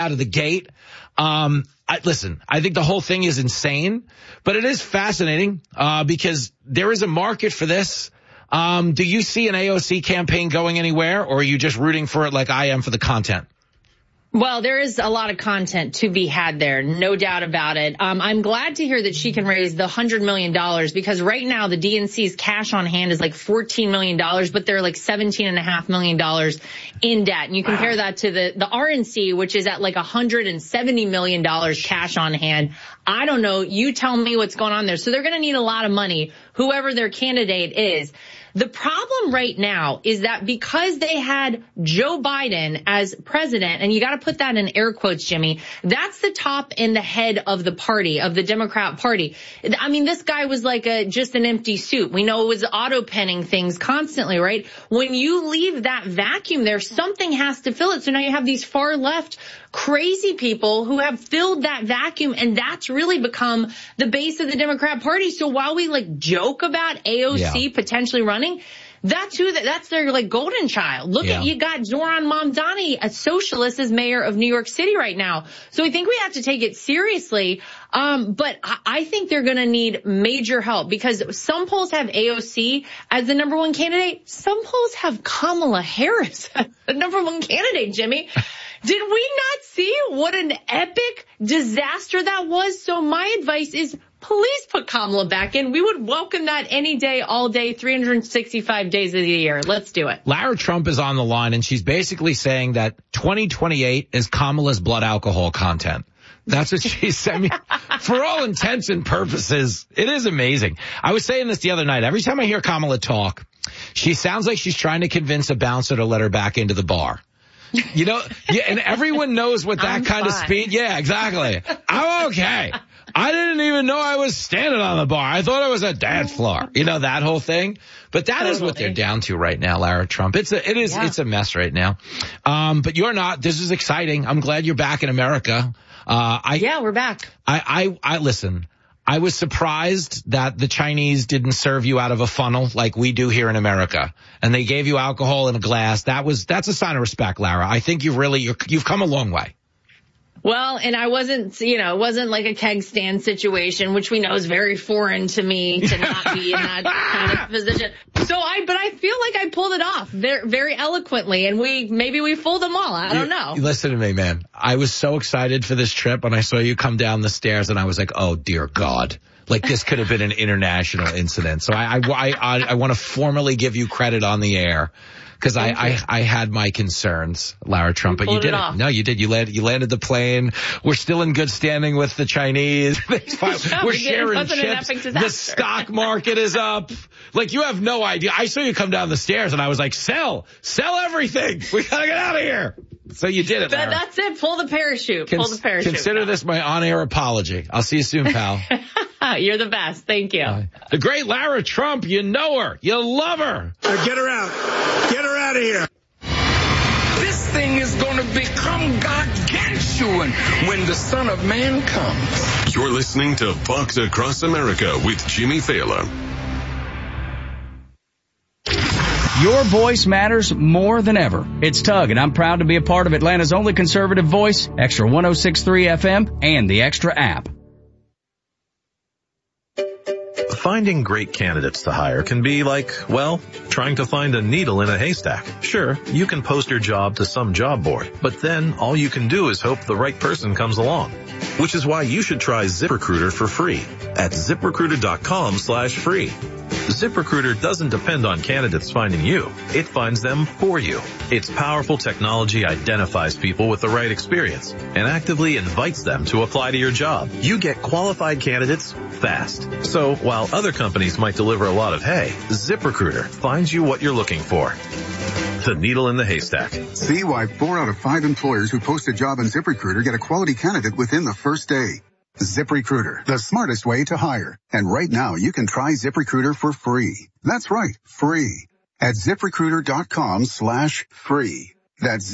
out of the gate. Listen, I think the whole thing is insane, but it is fascinating because there is a market for this. Do you see an AOC campaign going anywhere, or are you just rooting for it like I am for the content? Well, there is a lot of content to be had there, no doubt about it. I'm glad to hear that she can raise the $100 million because right now the DNC's cash on hand is like $14 million, but they're like $17.5 million in debt. And you compare that to the RNC, which is at like $170 million cash on hand. I don't know. You tell me what's going on there. So they're going to need a lot of money, whoever their candidate is. The problem right now is that because they had Joe Biden as president, and you got to put that in air quotes, Jimmy, that's the top and the head of the party, of the Democrat Party. I mean, this guy was like just an empty suit. We know it was auto-penning things constantly, right? When you leave that vacuum there, something has to fill it. So now you have these far left crazy people who have filled that vacuum, and that's really become the base of the Democrat Party. So while we like joke about AOC potentially running, that's their like golden child. Look at, you got Zoran Mamdani, a socialist, as mayor of New York City right now. So I think we have to take it seriously. But I think they're going to need major help because some polls have AOC as the number one candidate. Some polls have Kamala Harris as the number one candidate, Jimmy. Did we not see what an epic disaster that was? So my advice is please put Kamala back in. We would welcome that any day, all day, 365 days of the year. Let's do it. Lara Trump is on the line, and she's basically saying that 2028 is Kamala's blood alcohol content. That's what she sent me. For all intents and purposes, it is amazing. I was saying this the other night. Every time I hear Kamala talk, she sounds like she's trying to convince a bouncer to let her back into the bar. You know, and everyone knows what that kind of speed. Yeah, exactly. I'm okay. I didn't even know I was standing on the bar. I thought it was a dance floor. You know, that whole thing. But that is what they're down to right now, Lara Trump. It's a mess right now. But you're not. This is exciting. I'm glad you're back in America. We're back. I listen. I was surprised that the Chinese didn't serve you out of a funnel like we do here in America, and they gave you alcohol in a glass. That's a sign of respect, Lara. I think you've come a long way. Well, and I wasn't, it wasn't like a keg stand situation, which we know is very foreign to me to not be in that kind of position. So but I feel like I pulled it off very, very eloquently, and maybe we fooled them all. I don't know. Listen to me, man. I was so excited for this trip when I saw you come down the stairs, and I was like, oh, dear God. Like, this could have been an international incident. So I want to formally give you credit on the air. Because I had my concerns, Lara Trump, but you did it. No, you did. You landed the plane. We're still in good standing with the Chinese. We're sharing chips. The stock market is up. Like, you have no idea. I saw you come down the stairs and I was like, sell everything. We gotta get out of here. So you did it, Lara. That's it. Pull the parachute. Consider this my on-air apology. I'll see you soon, pal. You're the best. Thank you. The great Lara Trump. You know her. You love her. Get her out. Get her out of here. This thing is going to become gargantuan when the Son of Man comes. You're listening to Fox Across America with Jimmy Failla. Your voice matters more than ever. It's Tug, and I'm proud to be a part of Atlanta's only conservative voice, Extra 106.3 FM, and the Extra app. Finding great candidates to hire can be like, well, trying to find a needle in a haystack. Sure, you can post your job to some job board, but then all you can do is hope the right person comes along. Which is why you should try ZipRecruiter for free at ZipRecruiter.com/free. ZipRecruiter doesn't depend on candidates finding you. It finds them for you. Its powerful technology identifies people with the right experience and actively invites them to apply to your job. You get qualified candidates fast. So while other companies might deliver a lot of hay, ZipRecruiter finds you what you're looking for. The needle in the haystack. See why 4 out of 5 employers who post a job on ZipRecruiter get a quality candidate within the first day. ZipRecruiter, the smartest way to hire. And right now, you can try ZipRecruiter for free. That's right, free. At ZipRecruiter.com/free. That's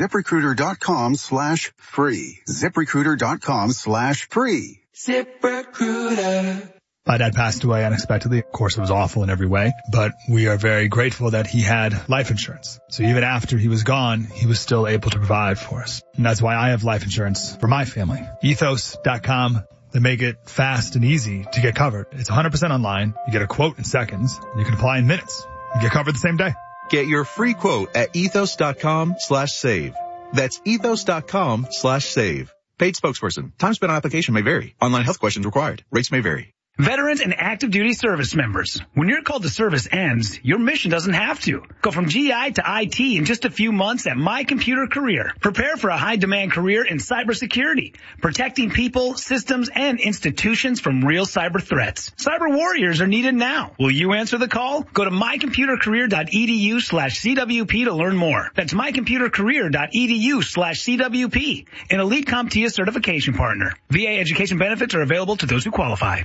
ZipRecruiter.com/free. ZipRecruiter.com/free. ZipRecruiter. My dad passed away unexpectedly. Of course, it was awful in every way, but we are very grateful that he had life insurance. So even after he was gone, he was still able to provide for us. And that's why I have life insurance for my family. Ethos.com. They make it fast and easy to get covered. It's 100% online. You get a quote in seconds, and you can apply in minutes. You get covered the same day. Get your free quote at ethos.com/save. That's ethos.com/save. Paid spokesperson. Time spent on application may vary. Online health questions required. Rates may vary. Veterans and active duty service members. When your call to service ends, your mission doesn't have to. Go from GI to IT in just a few months at My Computer Career. Prepare for a high-demand career in cybersecurity, protecting people, systems, and institutions from real cyber threats. Cyber warriors are needed now. Will you answer the call? Go to mycomputercareer.edu/CWP to learn more. That's mycomputercareer.edu/CWP. An Elite CompTIA certification partner. VA education benefits are available to those who qualify.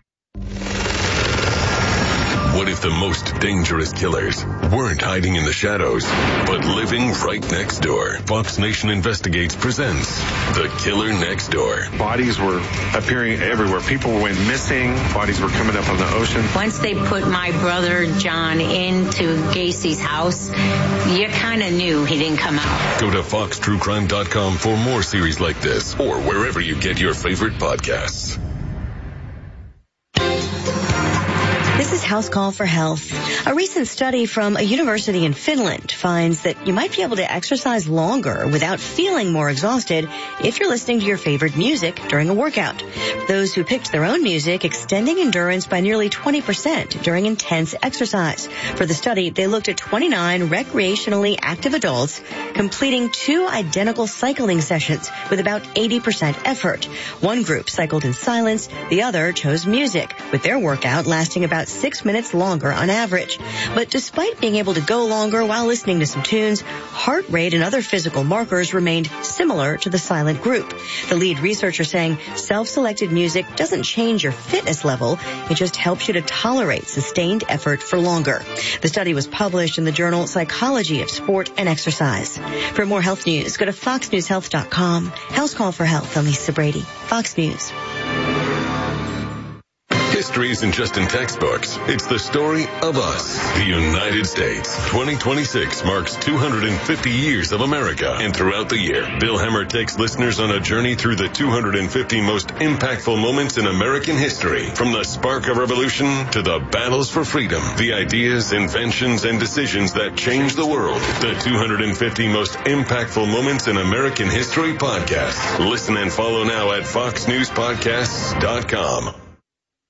What if the most dangerous killers weren't hiding in the shadows, but living right next door? Fox Nation Investigates presents The Killer Next Door. Bodies were appearing everywhere. People went missing. Bodies were coming up on the ocean. Once they put my brother John into Gacy's house, you kind of knew he didn't come out. Go to foxtruecrime.com for more series like this, or wherever you get your favorite podcasts. This is House Call for Health. A recent study from a university in Finland finds that you might be able to exercise longer without feeling more exhausted if you're listening to your favorite music during a workout. Those who picked their own music extending endurance by nearly 20% during intense exercise. For the study, they looked at 29 recreationally active adults completing 2 identical cycling sessions with about 80% effort. One group cycled in silence, the other chose music, with their workout lasting about 6 minutes longer on average. But despite being able to go longer while listening to some tunes, heart rate and other physical markers remained similar to the silent group. The lead researcher saying self-selected music doesn't change your fitness level, it just helps you to tolerate sustained effort for longer. The study was published in the journal Psychology of Sport and Exercise. For more health news, go to foxnewshealth.com. House Call for Health, I'm Lisa Brady, Fox News. History isn't just in textbooks. It's the story of us, the United States. 2026 marks 250 years of America. And throughout the year, Bill Hemmer takes listeners on a journey through the 250 most impactful moments in American history. From the spark of revolution to the battles for freedom, the ideas, inventions, and decisions that changed the world. The 250 most impactful moments in American history podcast. Listen and follow now at foxnewspodcasts.com.